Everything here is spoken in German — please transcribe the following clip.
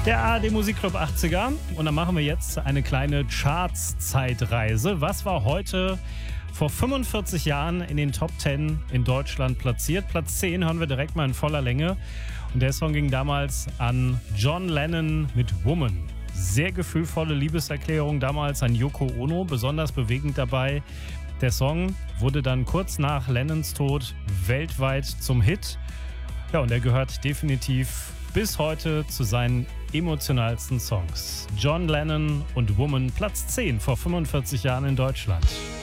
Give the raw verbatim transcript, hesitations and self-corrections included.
Der A R D Musikclub achtziger. Und dann machen wir jetzt eine kleine Charts-Zeitreise. Was war heute vor fünfundvierzig Jahren in den Top zehn in Deutschland platziert? Platz zehn hören wir direkt mal in voller Länge. Und der Song ging damals an John Lennon mit Woman. Sehr gefühlvolle Liebeserklärung damals an Yoko Ono, besonders bewegend dabei. Der Song wurde dann kurz nach Lennons Tod weltweit zum Hit. Ja, und er gehört definitiv bis heute zu seinen emotionalsten Songs. John Lennon und Woman, Platz zehn vor fünfundvierzig Jahren in Deutschland.